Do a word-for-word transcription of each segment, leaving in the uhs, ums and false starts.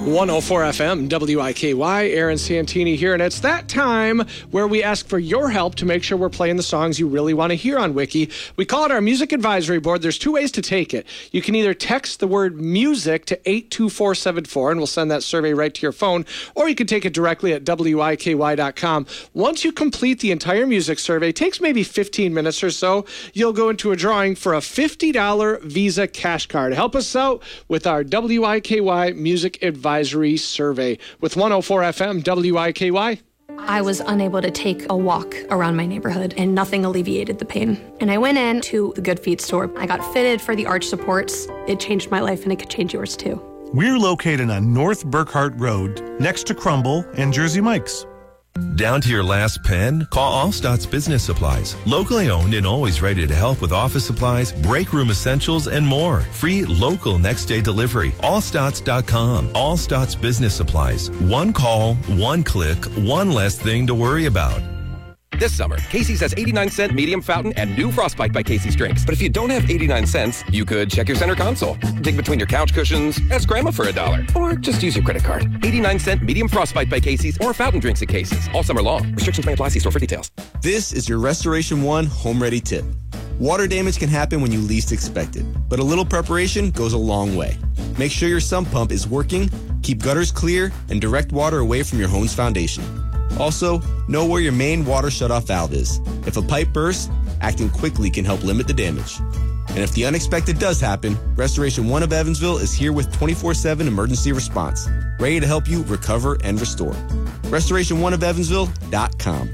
one oh four F M, W I K Y, Aaron Santini here, and it's that time where we ask for your help to make sure we're playing the songs you really want to hear on Wiki. We call it our Music Advisory Board. There's two ways to take it. You can either text the word music to eight two four seven four, and we'll send that survey right to your phone, or you can take it directly at W I K Y dot com. Once you complete the entire music survey, it takes maybe fifteen minutes or so, you'll go into a drawing for a fifty dollars Visa cash card. Help us out with our W I K Y Music Advisory Survey with one oh four F M W I K Y. I was unable to take a walk around my neighborhood, and nothing alleviated the pain. And I went in to the Good Feet store. I got fitted for the arch supports. It changed my life, and it could change yours too. We're located on North Burkhart Road, next to Crumble and Jersey Mike's. Down to your last pen? Call Allstats Business Supplies. Locally owned and always ready to help with office supplies, break room essentials, and more. Free local next day delivery. Allstats dot com. Allstats Business Supplies. One call, one click, one less thing to worry about. This summer, Casey's has eighty-nine cent medium fountain and new Frostbite by Casey's drinks. But if you don't have eighty-nine cents, you could check your center console, dig between your couch cushions, ask grandma for a dollar, or just use your credit card. eighty-nine cent medium Frostbite by Casey's or fountain drinks at Casey's. All summer long. Restrictions may apply. See store for details. This is your Restoration One Home Ready tip. Water damage can happen when you least expect it, but a little preparation goes a long way. Make sure your sump pump is working, keep gutters clear, and direct water away from your home's foundation. Also, know where your main water shutoff valve is. If a pipe bursts, acting quickly can help limit the damage. And if the unexpected does happen, Restoration One of Evansville is here with twenty-four seven emergency response, ready to help you recover and restore. Restoration One of Evansville dot com.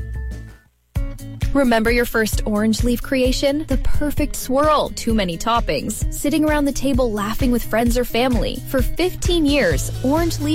Remember your first orange leaf creation? The perfect swirl, too many toppings, sitting around the table laughing with friends or family. For fifteen years, Orange Leaf